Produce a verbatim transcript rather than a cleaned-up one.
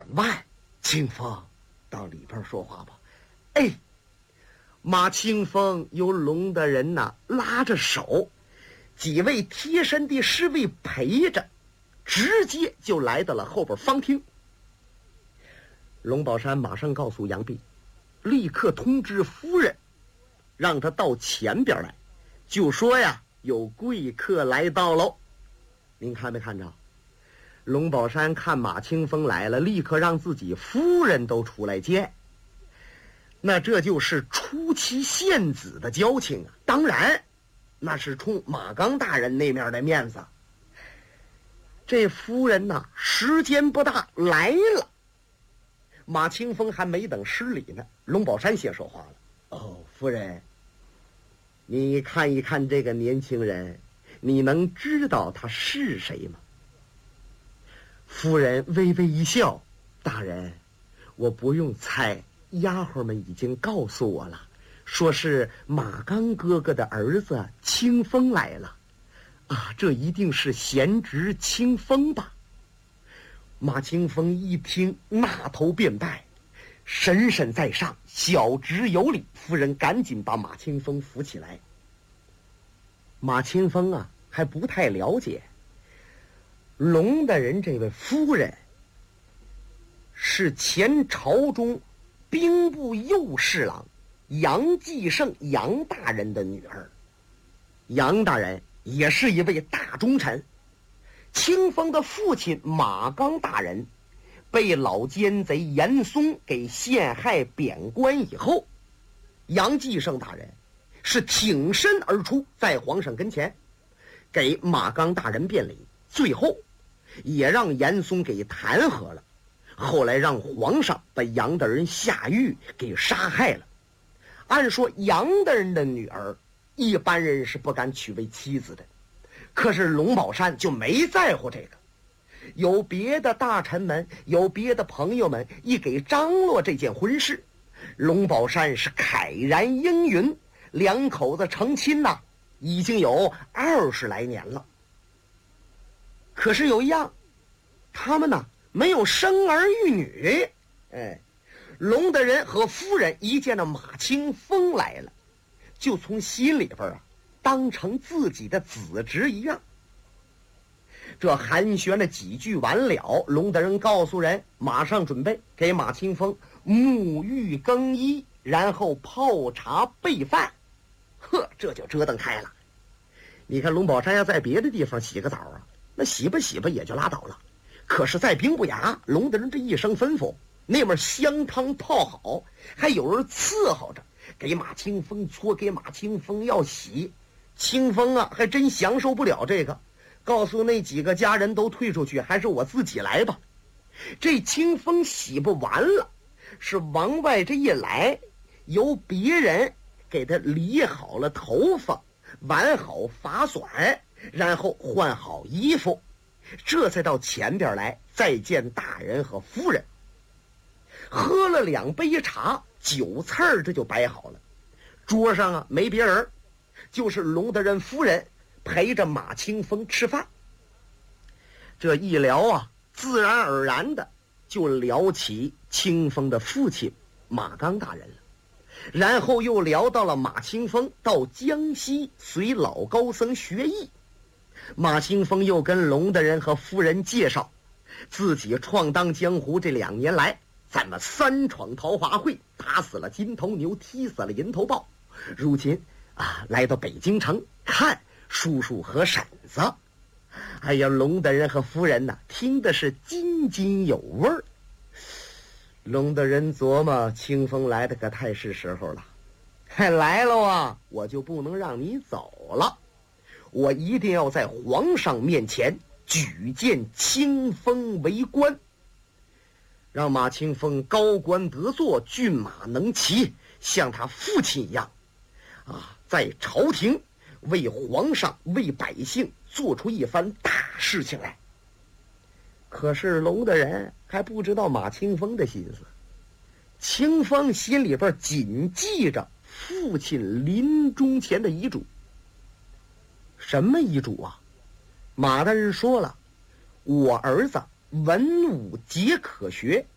万。清风，到里边说话吧。哎，马清风由龙的人呐拉着手，几位贴身的侍卫陪着，直接就来到了后边方厅。龙宝山马上告诉杨弼，立刻通知夫人，让他到前边来，就说呀有贵客来到喽。您看没看着？龙宝山看马清风来了，立刻让自己夫人都出来见。那这就是出其献子的交情啊！当然，那是冲马刚大人那面的面子。这夫人呐，时间不大来了。马清风还没等施礼呢，龙宝山先说话了：“哦，夫人，你看一看这个年轻人，你能知道他是谁吗？”夫人微微一笑：“大人，我不用猜，丫鬟们已经告诉我了，说是马刚哥哥的儿子清风来了。啊，这一定是贤侄清风吧？”马清风一听，那头便拜，神神在上，小侄有礼。夫人赶紧把马清风扶起来。马清风啊，还不太了解龙的人这位夫人是前朝中兵部右侍郎杨继盛杨大人的女儿。杨大人也是一位大忠臣。清风的父亲马刚大人被老奸贼严嵩给陷害贬官以后，杨继盛大人是挺身而出，在皇上跟前给马刚大人辩理，最后也让严嵩给弹劾了，后来让皇上把杨大人下狱给杀害了。按说杨大人的女儿一般人是不敢娶为妻子的，可是龙宝山就没在乎这个。有别的大臣们，有别的朋友们一给张罗这件婚事，龙宝山是慨然应允，两口子成亲呐、啊，已经有二十来年了。可是有一样，他们呢没有生儿育女。哎，龙的人和夫人一见到马清风来了，就从心里边啊当成自己的子侄一样。这寒暄了几句完了，龙德人告诉人马上准备给马清风沐浴更衣，然后泡茶备饭。呵，这就折腾开了。你看龙宝山要在别的地方洗个澡啊，那洗吧洗吧也就拉倒了，可是在兵部衙，龙德人这一声吩咐，那边香汤泡好，还有人伺候着给马清风搓，给马清风要洗。清风啊还真享受不了这个，告诉那几个家人都退出去，还是我自己来吧。这清风洗不完了，是往外这一来，由别人给他理好了头发，挽好发短，然后换好衣服，这才到前边来再见大人和夫人。喝了两杯茶，酒菜儿这就摆好了。桌上啊没别人，就是龙德人夫人陪着马清风吃饭。这一聊啊，自然而然的就聊起清风的父亲马刚大人了，然后又聊到了马清风到江西随老高僧学艺。马清风又跟龙德人和夫人介绍自己闯荡江湖这两年来，咱们三闯桃花会，打死了金头牛，踢死了银头豹，如今啊来到北京城看叔叔和婶子。哎呀，龙德人和夫人呐、啊，听的是津津有味儿。龙德人琢磨，清风来的可太是时候了，还来了啊，我就不能让你走了，我一定要在皇上面前举荐清风为官，让马清风高官得坐，骏马能骑，像他父亲一样啊，在朝廷为皇上为百姓做出一番大事情来。可是龙的人还不知道马清风的心思，清风心里边谨记着父亲临终前的遗嘱。什么遗嘱啊？马大人说了，我儿子文武皆可学，